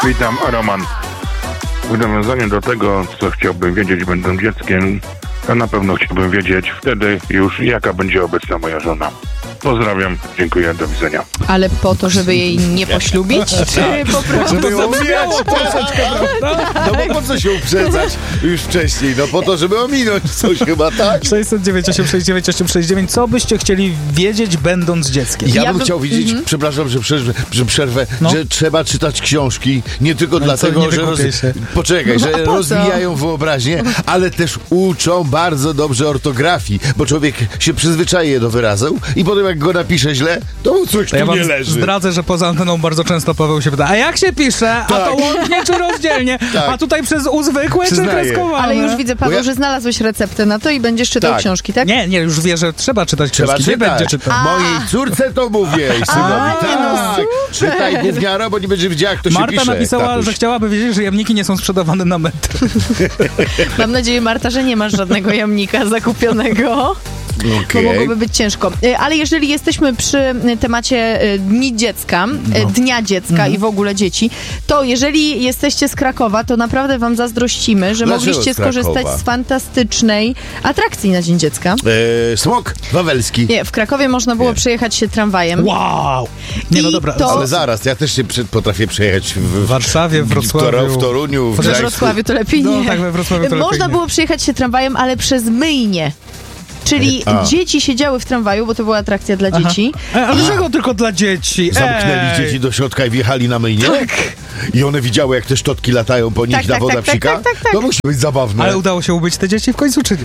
Witam, Roman. W nawiązaniu do tego, co chciałbym wiedzieć, będąc dzieckiem, to na pewno chciałbym wiedzieć wtedy już, jaka będzie obecna moja żona. Pozdrawiam, dziękuję, do widzenia. Ale po to, żeby jej nie poślubić? Czy po prostu? Żeby ją omijać troszeczkę, prawda? No bo po co się uprzedzać już wcześniej? No po to, żeby ominąć coś chyba, tak? 609 869 869. Co byście chcieli wiedzieć, będąc dzieckiem? Ja bym chciał wiedzieć, przepraszam, że przerwę, że trzeba czytać książki nie tylko dlatego, że poczekaj, że rozwijają wyobraźnię, ale też uczą bardzo dobrze ortografii, bo człowiek się przyzwyczaje do wyrazu i potem jak go napisze źle, to mu coś tu nie leży. Zdradzę, że poza anteną bardzo często Paweł się pyta, a jak się pisze? A to łącznie czy rozdzielnie? A tutaj przez U zwykłe czy kreskowane? Ale już widzę, Paweł, że znalazłeś receptę na to i będziesz czytał książki, tak? Nie, już wie, że trzeba czytać książki. Nie będzie czytał. Mojej córce to mówię i synowi. Tak, czytaj gówniaro, bo nie będzie wiedziała, jak to się pisze. Marta napisała, że chciałaby wiedzieć, że jamniki nie są sprzedawane na metr. Mam nadzieję, Marta, że nie masz żadnego jamnika zakupionego. Bo mogłoby być ciężko. Ale jeżeli jesteśmy przy temacie Dnia Dziecka i w ogóle dzieci, to jeżeli jesteście z Krakowa, to naprawdę wam zazdrościmy, że mogliście skorzystać z fantastycznej atrakcji na Dzień Dziecka. Smok wawelski. Nie, w Krakowie można było przejechać się tramwajem. Wow! Nie, no dobra. Ale zaraz, ja też się potrafię przejechać w Warszawie, w Wrocławiu. W Toruniu, we Wrocławiu to lepiej nie. No tak, we Wrocławiu to Można było przejechać się tramwajem, ale przez myjnię. Czyli dzieci siedziały w tramwaju, bo to była atrakcja dla dzieci. Ale dlaczego tylko dla dzieci? Zamknęli dzieci do środka i wjechali na myjnię? Tak. I one widziały, jak te szczotki latają po nich, woda psika? Tak. To musi być zabawne. Ale udało się ubyć te dzieci w końcu, czy nie?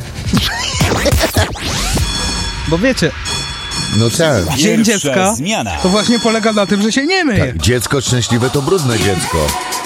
Bo wiecie, no tak. Dzień Dziecka to właśnie polega na tym, że się nie myje. Tak, dziecko szczęśliwe to brudne dziecko.